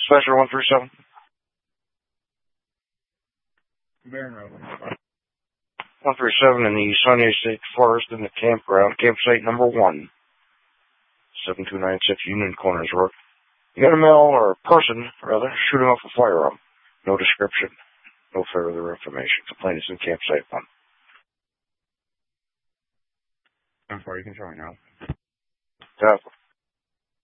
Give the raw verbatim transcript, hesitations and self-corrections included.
Special one three seven. Baron Road. one three seven in the Sonia State Forest in the campground, campsite number one. seven two nine six Union Corners Road. You got a male or a person, rather, shooting off a firearm. No description. No further information. Complaint is in campsite one. I'm sorry, you can show me now. Yeah.